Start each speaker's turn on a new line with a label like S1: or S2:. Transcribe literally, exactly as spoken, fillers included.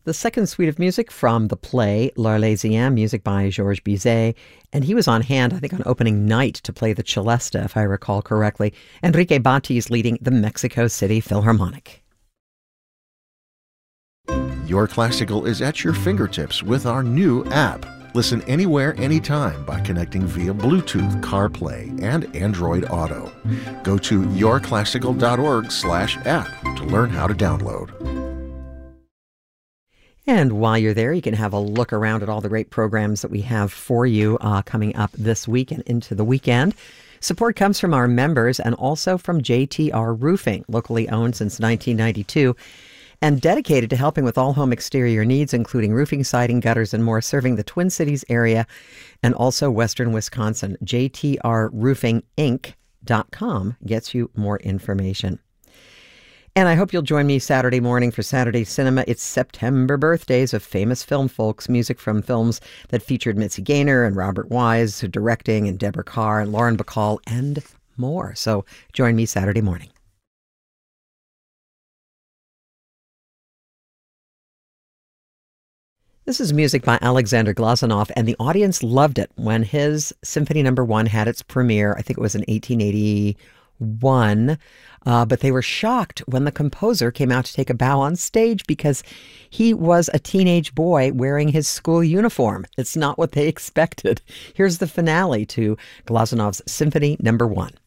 S1: The second suite of music from the play L'Arlésienne, music by Georges Bizet, and he was on hand, I think, on opening night to play the celesta, if I recall correctly. Enrique Bati is leading the Mexico City Philharmonic.
S2: Your Classical is at your fingertips with our new app. Listen anywhere, anytime by connecting via Bluetooth, CarPlay, and Android Auto. Go to yourclassical.org slash app to learn how to download.
S1: And while you're there, you can have a look around at all the great programs that we have for you uh, coming up this week and into the weekend. Support comes from our members and also from J T R Roofing, locally owned since nineteen ninety-two, and dedicated to helping with all home exterior needs, including roofing, siding, gutters, and more, serving the Twin Cities area and also western Wisconsin. J T R Roofing Inc dot com gets you more information. And I hope you'll join me Saturday morning for Saturday Cinema. It's September birthdays of famous film folks, music from films that featured Mitzi Gaynor and Robert Wise directing, and Deborah Carr and Lauren Bacall, and more. So join me Saturday morning. This is music by Alexander Glazunov, and the audience loved it when his Symphony Number One had its premiere. I think it was in eighteen eighty-one, uh, but they were shocked when the composer came out to take a bow on stage because he was a teenage boy wearing his school uniform. It's not what they expected. Here's the finale to Glazunov's Symphony Number One.